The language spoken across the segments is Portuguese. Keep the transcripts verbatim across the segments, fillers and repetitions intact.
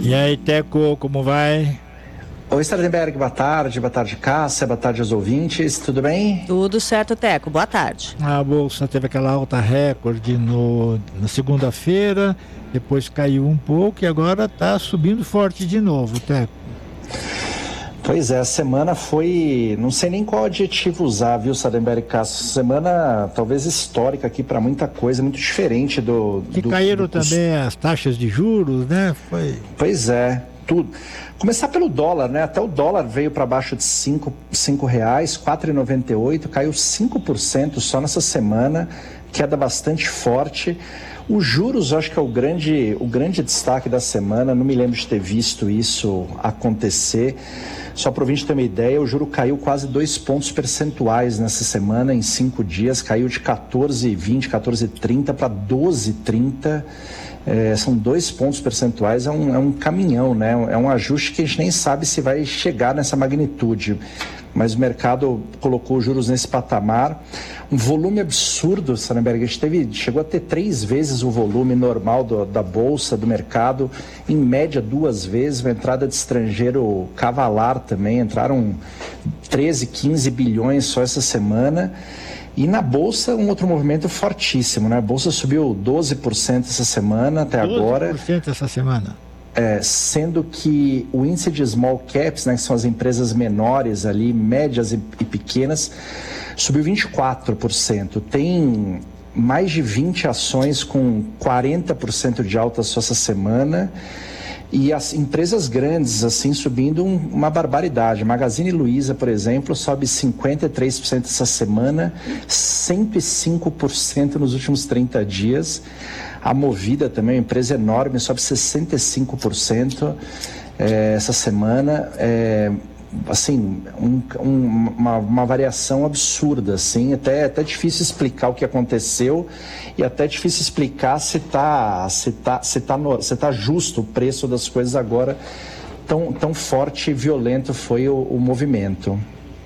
E aí, Teco, como vai? Oi, Sardenberg, boa tarde, boa tarde, Cássia, boa tarde aos ouvintes, tudo bem? Tudo certo, Teco, boa tarde. A bolsa teve aquela alta recorde no, na segunda-feira, depois caiu um pouco e agora está subindo forte de novo, Teco. Pois é, a semana foi, não sei nem qual adjetivo usar, viu, Sardenberg e Cássia, semana talvez histórica aqui para muita coisa, muito diferente do... Que do, caíram do, também as taxas de juros, né? Foi... Pois é. Tudo. Começar pelo dólar, né? Até o dólar veio para baixo de cinco, cinco reais, quatro reais e noventa e oito, caiu cinco por cento só nessa semana, queda bastante forte. Os juros, eu acho que é o grande, o grande destaque da semana, não me lembro de ter visto isso acontecer. Só para o ouvinte ter uma ideia, o juro caiu quase dois pontos percentuais nessa semana, em cinco dias, caiu de quatorze vírgula vinte, quatorze vírgula trinta para doze vírgula trinta. É, são dois pontos percentuais, é um, é um caminhão, né? É um ajuste que a gente nem sabe se vai chegar nessa magnitude, mas o mercado colocou os juros nesse patamar, um volume absurdo, Sardenberg, a gente teve, chegou a ter três vezes o volume normal do, da bolsa, do mercado, em média duas vezes, uma entrada de estrangeiro cavalar também, entraram treze, quinze bilhões só essa semana. E na Bolsa, um outro movimento fortíssimo, né? A Bolsa subiu doze por cento essa semana, até agora. doze por cento essa semana. É, sendo que o índice de small caps, né, que são as empresas menores ali, médias e, e pequenas, subiu vinte e quatro por cento. Tem mais de vinte ações com quarenta por cento de alta só essa semana. E as empresas grandes, assim, subindo um, uma barbaridade. Magazine Luiza, por exemplo, sobe cinquenta e três por cento essa semana, cento e cinco por cento nos últimos trinta dias. A Movida também, uma empresa enorme, sobe sessenta e cinco por cento é, essa semana. É, assim, um, um, uma, uma variação absurda, assim, até, até difícil explicar o que aconteceu e até difícil explicar se está se tá, se tá no, se tá justo o preço das coisas agora, tão, tão forte e violento foi o, o movimento.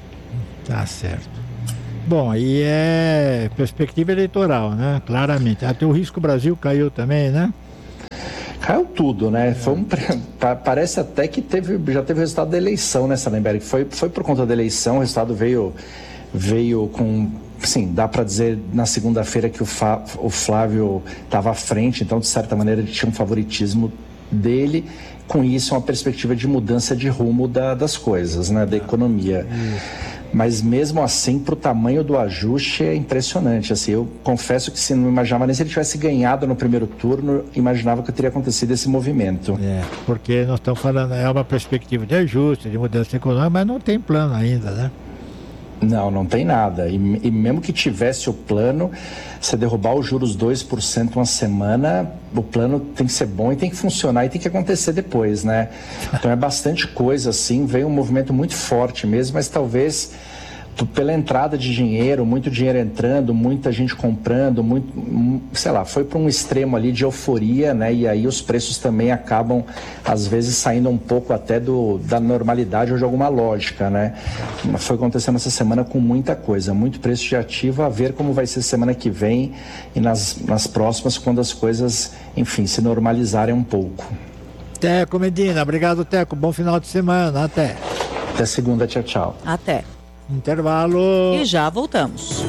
Tá certo. Bom, e é perspectiva eleitoral, né? Claramente. Até o Risco Brasil caiu também, né? Caiu tudo, né? Foi um, parece até que teve, já teve o resultado da eleição, né, Sardenberg? Foi, foi por conta da eleição, o resultado veio, veio com... Sim, dá para dizer na segunda-feira que o, Fa, o Flávio estava à frente, então, de certa maneira, ele tinha um favoritismo dele. Com isso, uma perspectiva de mudança de rumo da, das coisas, né? Da economia. Mas mesmo assim, para o tamanho do ajuste, é impressionante. Assim, eu confesso que se não imaginava nem se ele tivesse ganhado no primeiro turno, imaginava que teria acontecido esse movimento. É, porque nós estamos falando, é uma perspectiva de ajuste, de mudança econômica, mas não tem plano ainda, né? Não, não tem nada. E, e mesmo que tivesse o plano, você derrubar os juros dois por cento uma semana, o plano tem que ser bom e tem que funcionar e tem que acontecer depois, né? Então é bastante coisa, assim, veio um movimento muito forte mesmo, mas talvez pela entrada de dinheiro, muito dinheiro entrando, muita gente comprando, muito, sei lá, foi para um extremo ali de euforia, né? E aí os preços também acabam, às vezes, saindo um pouco até do, da normalidade ou de alguma lógica, né? Foi acontecendo essa semana com muita coisa, muito preço de ativo, a ver como vai ser semana que vem e nas, nas próximas, quando as coisas, enfim, se normalizarem um pouco. Teco Medina, obrigado, Teco, bom final de semana, até. Até segunda, tchau, tchau. Até. Intervalo. E já voltamos.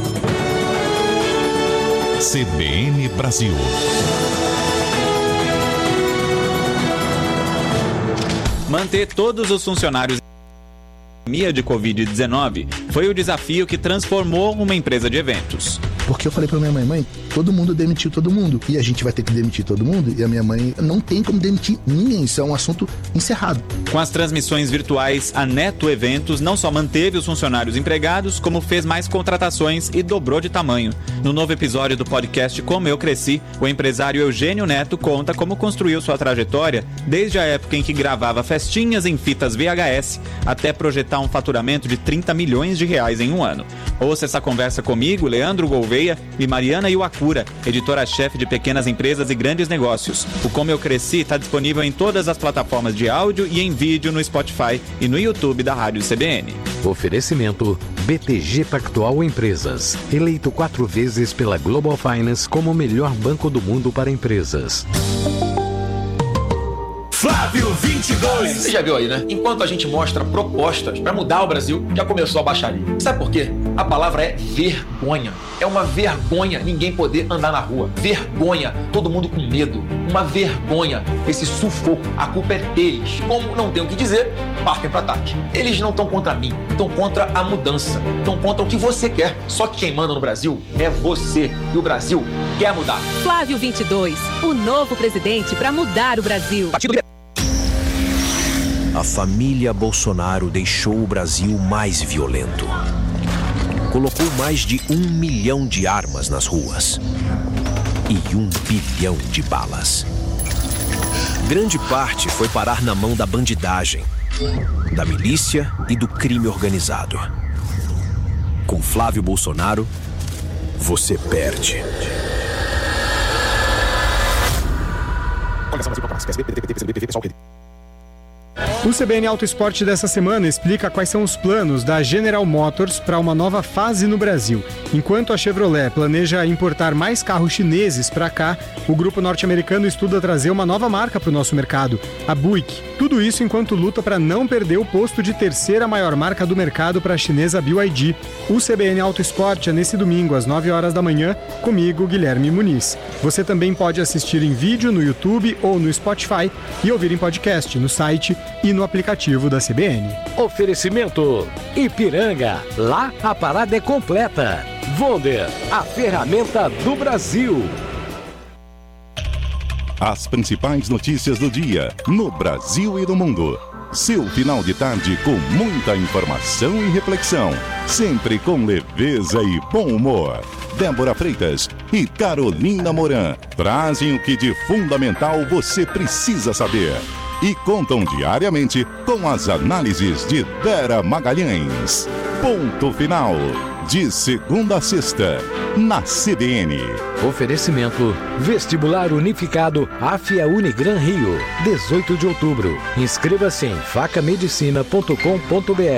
C B N Brasil. Manter todos os funcionários em pandemia de covid dezenove foi o desafio que transformou uma empresa de eventos. Porque eu falei pra minha mãe, mãe, todo mundo demitiu todo mundo. E a gente vai ter que demitir todo mundo. E a minha mãe não tem como demitir ninguém. Isso é um assunto encerrado. Com as transmissões virtuais, a Neto Eventos não só manteve os funcionários empregados, como fez mais contratações e dobrou de tamanho. No novo episódio do podcast Como Eu Cresci, o empresário Eugênio Neto conta como construiu sua trajetória desde a época em que gravava festinhas em fitas V H S até projetar um faturamento de trinta milhões de reais em um ano. Ouça essa conversa comigo, Leandro Gouveia e Mariana Iwakura, editora-chefe de pequenas empresas e grandes negócios. O Como Eu Cresci está disponível em todas as plataformas de áudio e em vídeo no Spotify e no YouTube da Rádio C B N. Oferecimento B T G Pactual Empresas, eleito quatro vezes pela Global Finance como o melhor banco do mundo para empresas. Flávio Flávio vinte e dois. Você já viu aí, né? Enquanto a gente mostra propostas para mudar o Brasil, já começou a baixaria. Sabe por quê? A palavra é vergonha. É uma vergonha ninguém poder andar na rua. Vergonha, todo mundo com medo. Uma vergonha, esse sufoco. A culpa é deles. Como não tem o que dizer, partem para ataque. Eles não estão contra mim, estão contra a mudança. Estão contra o que você quer. Só que quem manda no Brasil é você. E o Brasil quer mudar. Flávio vinte e dois, o novo presidente para mudar o Brasil. A família Bolsonaro deixou o Brasil mais violento. Colocou mais de um milhão de armas nas ruas e um bilhão de balas. Grande parte foi parar na mão da bandidagem, da milícia e do crime organizado. Com Flávio Bolsonaro, você perde. O C B N Auto Esporte dessa semana explica quais são os planos da General Motors para uma nova fase no Brasil. Enquanto a Chevrolet planeja importar mais carros chineses para cá, o grupo norte-americano estuda trazer uma nova marca para o nosso mercado, a Buick. Tudo isso enquanto luta para não perder o posto de terceira maior marca do mercado para a chinesa B Y D. O C B N Auto Esporte é nesse domingo às nove horas da manhã, comigo, Guilherme Muniz. Você também pode assistir em vídeo no YouTube ou no Spotify e ouvir em podcast no site e no aplicativo da C B N. Oferecimento Ipiranga. Lá a parada é completa. Wonder, a ferramenta do Brasil. As principais notícias do dia, no Brasil e no mundo. Seu final de tarde com muita informação e reflexão. Sempre com leveza e bom humor. Débora Freitas e Carolina Moran trazem o que de fundamental você precisa saber. E contam diariamente com as análises de Vera Magalhães. Ponto final. De segunda a sexta, na C B N. Oferecimento Vestibular Unificado Afia Unigran Rio, dezoito de outubro. Inscreva-se em faca medicina ponto com ponto br.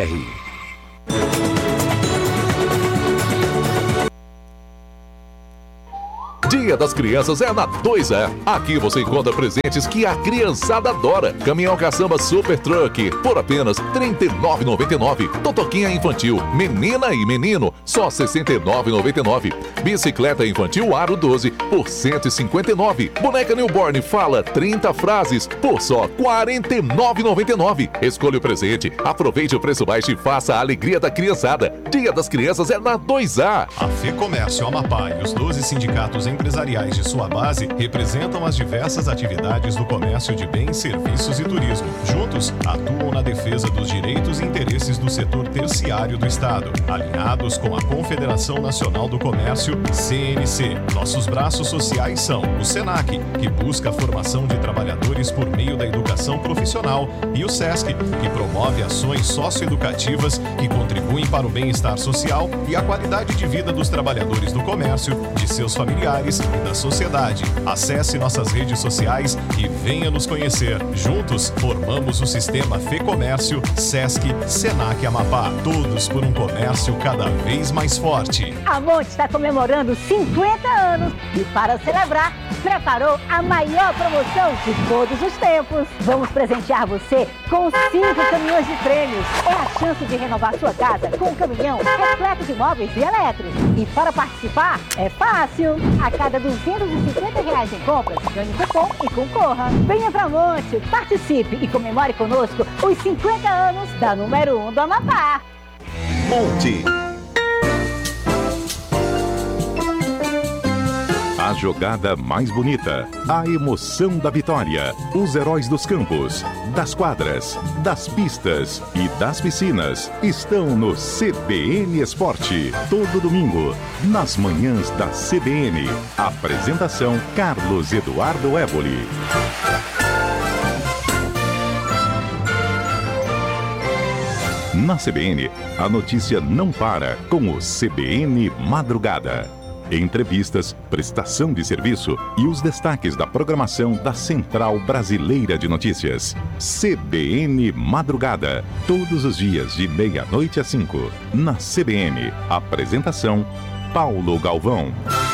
Dia das Crianças é na dois A. Aqui você encontra presentes que a criançada adora. Caminhão caçamba Super Truck por apenas trinta e nove reais e noventa e nove centavos. Totoquinha infantil, menina e menino, só sessenta e nove reais e noventa e nove centavos. Bicicleta infantil Aro doze por cento e cinquenta e nove reais. Boneca Newborn Fala trinta frases por só quarenta e nove reais e noventa e nove centavos. Escolha o presente, aproveite o preço baixo e faça a alegria da criançada. Dia das Crianças é na dois A. A FEComércio Amapá e os doze sindicatos empresariais de sua base representam as diversas atividades do comércio de bens, serviços e turismo. Juntos, atuam na defesa dos direitos e interesses do setor terciário do Estado, alinhados com a Confederação Nacional do Comércio, C N C. Nossos braços sociais são o SENAC, que busca a formação de trabalhadores por meio da educação profissional, e o SESC, que promove ações socioeducativas que contribuem para o bem-estar social e a qualidade de vida dos trabalhadores do comércio, de seus familiares e da sociedade. Acesse nossas redes sociais e venha nos conhecer. Juntos, formamos o sistema FEComércio, SESC, SENAC Amapá. Todos por um comércio cada vez mais forte. A Monte está comemorando cinquenta anos e, para celebrar, preparou a maior promoção de todos os tempos. Vamos presentear você com cinco caminhões de prêmios. É a chance de renovar sua casa com um caminhão repleto de móveis e elétricos. E para participar, é fácil. A cada duzentos e cinquenta reais em compras, ganhe cupom e concorra. Venha pra Monte, participe e comemore conosco os cinquenta anos da número um do Amapá. Monte. A jogada mais bonita, a emoção da vitória, os heróis dos campos, das quadras, das pistas e das piscinas estão no C B N Esporte. Todo domingo, nas manhãs da C B N. Apresentação Carlos Eduardo Évoli. Na C B N, a notícia não para com o C B N Madrugada. Entrevistas, prestação de serviço e os destaques da programação da Central Brasileira de Notícias. C B N Madrugada, todos os dias de meia-noite às cinco. Na C B N, apresentação Paulo Galvão.